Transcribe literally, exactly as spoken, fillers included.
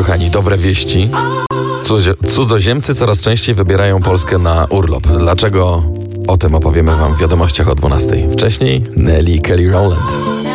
kochani, dobre wieści. Cudzoziemcy coraz częściej wybierają Polskę na urlop. Dlaczego? O tym opowiemy wam w wiadomościach o dwunastej. Wcześniej Nelly Kelly Rowland.